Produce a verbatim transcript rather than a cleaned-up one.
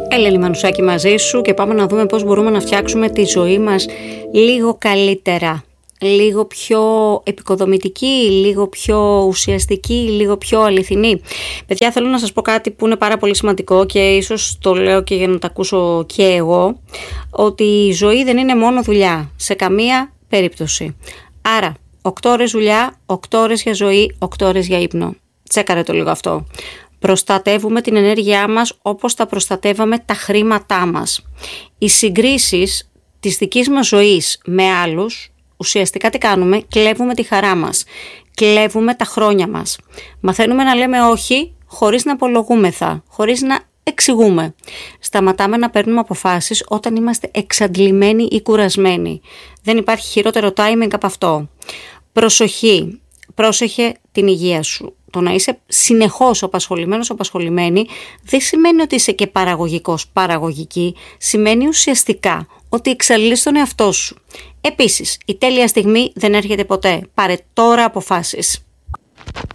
Ελένη Μανουσάκη μαζί σου και πάμε να δούμε πώς μπορούμε να φτιάξουμε τη ζωή μας λίγο καλύτερα, λίγο πιο επικοδομητική, λίγο πιο ουσιαστική, λίγο πιο αληθινή. Παιδιά, θέλω να σας πω κάτι που είναι πάρα πολύ σημαντικό και ίσως το λέω και για να το ακούσω και εγώ, ότι η ζωή δεν είναι μόνο δουλειά, σε καμία περίπτωση. Άρα, οκτώ ώρες δουλειά, οκτώ ώρες για ζωή, οκτώ ώρες για ύπνο. Τσέκαρε το λίγο αυτό. Προστατεύουμε την ενέργειά μας όπως τα προστατεύαμε τα χρήματά μας. Οι συγκρίσεις της δικής μας ζωής με άλλους, ουσιαστικά τι κάνουμε? Κλέβουμε τη χαρά μας, κλέβουμε τα χρόνια μας. Μαθαίνουμε να λέμε όχι χωρίς να απολογούμεθα, χωρίς να εξηγούμε. Σταματάμε να παίρνουμε αποφάσεις όταν είμαστε εξαντλημένοι ή κουρασμένοι. Δεν υπάρχει χειρότερο timing από αυτό. Προσοχή, πρόσεχε την υγεία σου. Το να είσαι συνεχώς απασχολημένος, απασχολημένη, δεν σημαίνει ότι είσαι και παραγωγικός, παραγωγική. Σημαίνει ουσιαστικά ότι εξαλείσαι τον εαυτό σου. Επίσης, η τέλεια στιγμή δεν έρχεται ποτέ. Πάρε τώρα αποφάσεις.